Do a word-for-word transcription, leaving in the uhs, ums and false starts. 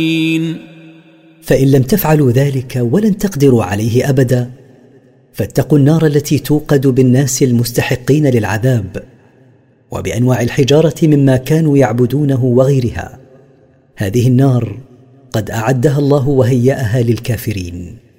فإن لم تفعلوا ذلك ولن تقدروا عليه أبدا فاتقوا النار التي توقد بالناس المستحقين للعذاب وبأنواع الحجارة مما كانوا يعبدونه وغيرها. هذه النار قد أعدها الله وهيأها للكافرين.